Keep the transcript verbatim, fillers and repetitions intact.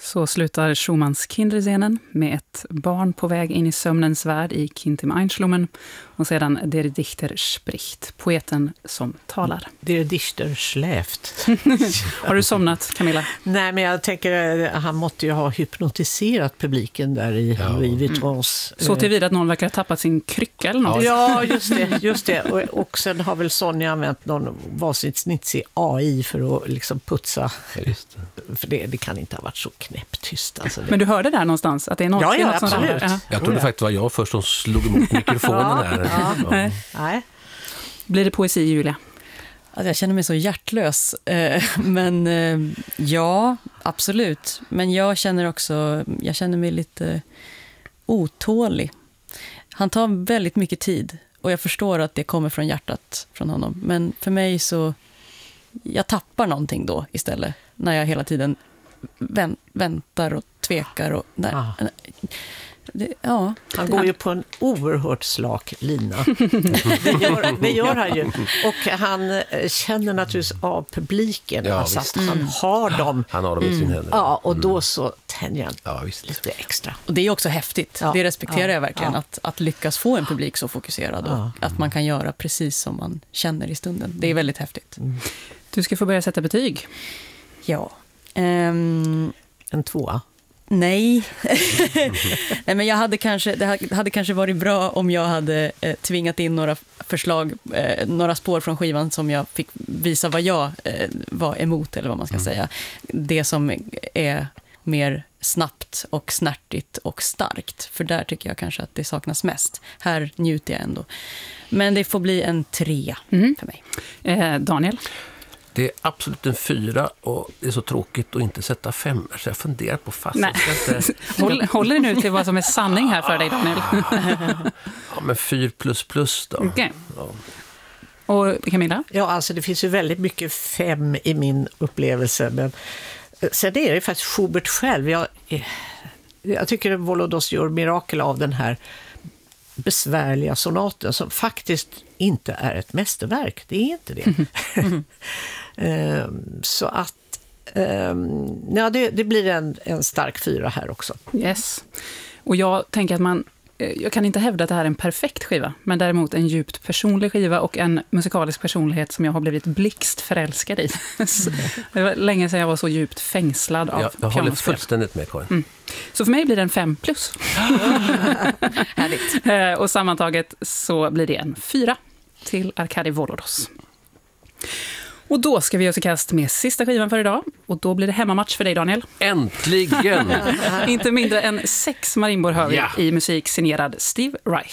Så slutar Schumanns Kinderscenen med ett barn på väg in i sömnens värld i Kind im Einschlummen och sedan Der Dichter spricht, poeten som talar. Der Dichter schläft. Har du somnat, Camilla? Nej, men jag tänker han måste ju ha hypnotiserat publiken där i ja. Louis Vuittons. Så tillvida att någon verkar ha tappat sin krycka eller något. Ja, just det. Just det. Och, och sen har väl Sonja använt någon varsitt snitsig A I för att liksom putsa. Just det. För det, det kan inte ha varit så knäpptyst. Alltså det. Men du hörde där någonstans att det är något, ja, ja, något som absolut. Ja. Jag trodde faktiskt var jag först som slog emot mikrofonen här. Ja. Ja. Nej. Nej. Blir det poesi, Julia? Alltså jag känner mig så hjärtlös. Men ja, absolut. Men jag känner också, jag känner mig lite otålig. Han tar väldigt mycket tid. Och jag förstår att det kommer från hjärtat från honom. Men för mig så, jag tappar någonting då istället. När jag hela tiden väntar och tvekar. Och, nej, ah. det, ja. Han går ju på en oerhört slak lina. Det gör, det gör han ju. Och han känner naturligtvis av publiken. Ja, alltså att mm. han har dem. Han har dem i sin mm. händer. Ja, och då så tänjer han ja, visst. lite extra. Och det är också häftigt. Ja. Det respekterar ja. jag verkligen. Ja. Att, att lyckas få en publik så fokuserad. Och ja. att man kan göra precis som man känner i stunden. Det är väldigt häftigt. Mm. Du ska få börja sätta betyg. Ja. Um, en tvåa. Nej. Nej, men jag hade kanske, det hade kanske varit bra om jag hade eh, tvingat in några förslag, eh, några spår från skivan som jag fick visa vad jag eh, var emot, eller vad man ska mm. säga. Det som är mer snabbt och snärtigt och starkt. För där tycker jag kanske att det saknas mest. Här njuter jag ändå. Men det får bli en trea mm. för mig. Eh, Daniel? Det är absolut en fyra och det är så tråkigt att inte sätta fem. Så jag funderar på fast. Nej. Inte... Håll, håller du nu till vad som är sanning här för dig, Daniel? Ja, men fyra plus plus då. Okay. Ja. Och Camilla? Ja, alltså det finns ju väldigt mycket fem i min upplevelse. Men sen är det faktiskt Schubert själv. Jag, jag tycker att Volodos gör mirakel av den här besvärliga sonaten som faktiskt inte är ett mästerverk. Det är inte det. Mm. um, så att um, ja, det, det blir en, en stark fyra här också. Yes. Och jag tänker att man jag kan inte hävda att det här är en perfekt skiva, men däremot en djupt personlig skiva och en musikalisk personlighet som jag har blivit blixt förälskad i. Det var länge sedan jag var så djupt fängslad av ja, jag håller fullständigt med, Karin. Mm. Så för mig blir det en fem plus. Härligt. Och sammantaget så blir det en fyra till Arkadi Volodos. Och då ska vi göra oss i kast med sista skivan för idag. Och då blir det hemmamatch för dig, Daniel. Äntligen! Inte mindre än sex marimbour hör vi ja. i musik signerad Steve Reich.